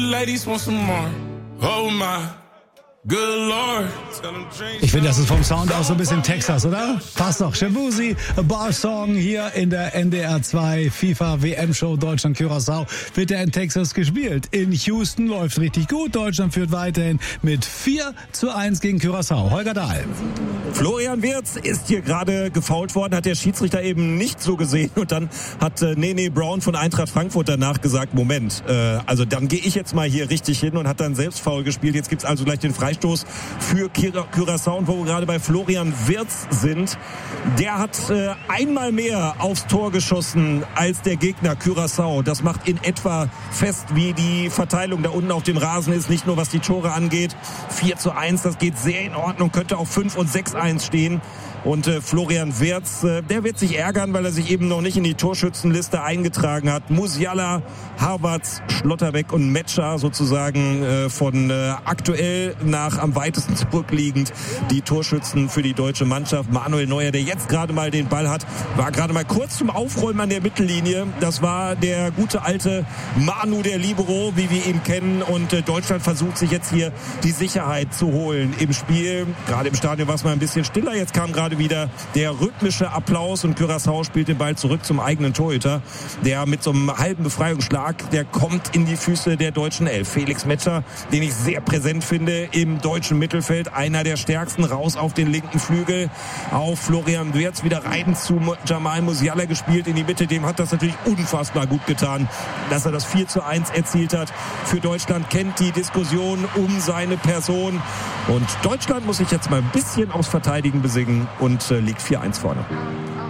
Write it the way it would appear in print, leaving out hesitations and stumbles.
Ladies want some more. Oh my. Good Lord. Ich finde, das ist vom Sound auch so ein bisschen Texas, oder? Passt doch. Shabuzi, A Bar Song hier in der NDR 2 FIFA WM-Show Deutschland-Curaçao wird ja in Texas gespielt. In Houston läuft richtig gut. Deutschland führt weiterhin mit 4:1 gegen Curaçao. Holger Dahl. Florian Wirtz ist hier gerade gefoult worden, hat der Schiedsrichter eben nicht so gesehen. Und dann hat Nene Brown von Eintracht Frankfurt danach gesagt, Moment, also dann gehe ich jetzt mal hier richtig hin, und hat dann selbst Foul gespielt. Jetzt gibt's also gleich den Freistoß für Curaçao. Und wo wir gerade bei Florian Wirtz sind, der hat einmal mehr aufs Tor geschossen als der Gegner Curaçao. Das macht in etwa fest, wie die Verteilung da unten auf dem Rasen ist, nicht nur was die Tore angeht. 4:1, das geht sehr in Ordnung, könnte auch 5 und 6:1 stehen. Und Florian Wirtz, der wird sich ärgern, weil er sich eben noch nicht in die Torschützenliste eingetragen hat. Musiala, Havertz, Schlotterbeck und Metscher sozusagen von aktuell nach am weitesten zurückliegend die Torschützen für die deutsche Mannschaft. Manuel Neuer, der jetzt gerade mal den Ball hat, war gerade mal kurz zum Aufräumen an der Mittellinie. Das war der gute alte Manu, der Libero, wie wir ihn kennen. Und Deutschland versucht sich jetzt hier die Sicherheit zu holen im Spiel. Gerade im Stadion war es mal ein bisschen stiller. Jetzt kam gerade wieder der rhythmische Applaus, und Curaçao spielt den Ball zurück zum eigenen Torhüter, der mit so einem halben Befreiungsschlag, der kommt in die Füße der deutschen Elf. Felix Metscher, den ich sehr präsent finde im deutschen Mittelfeld, einer der stärksten, raus auf den linken Flügel, auf Florian Wirtz, wieder rein zu Jamal Musiala gespielt in die Mitte. Dem hat das natürlich unfassbar gut getan, dass er das 4:1 erzielt hat. Für Deutschland kennt die Diskussion um seine Person, und Deutschland muss sich jetzt mal ein bisschen aufs Verteidigen besinnen und liegt 4:1 vorne.